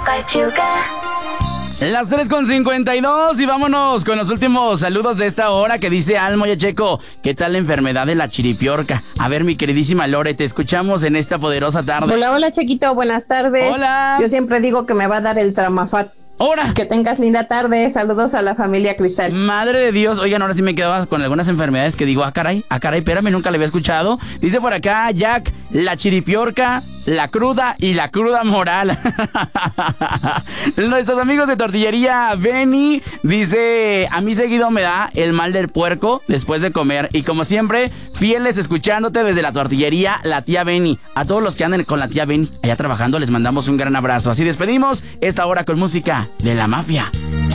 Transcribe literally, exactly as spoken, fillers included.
Las tres con cincuenta y dos y vámonos con los últimos saludos de esta hora que dice Almo y Checo. ¿Qué tal la enfermedad de la chiripiorca? A ver, mi queridísima Lore, te escuchamos en esta poderosa tarde. Hola, hola, Chequito, buenas tardes. Hola. Yo siempre digo que me va a dar el Tramafat. ¡Hora! Que tengas linda tarde. Saludos a la familia Cristal. Madre de Dios. Oigan, ahora sí me quedaba con algunas enfermedades que digo, ah, caray, ah, caray, espérame, nunca le había escuchado. Dice por acá, Jack, la chiripiorca, la cruda y la cruda moral. Nuestros amigos de tortillería Benny dice, a mí seguido me da el mal del puerco después de comer. Y como siempre, fieles escuchándote desde la tortillería, la tía Benny. A todos los que andan con la tía Benny allá trabajando, les mandamos un gran abrazo. Así despedimos esta hora con música de la mafia.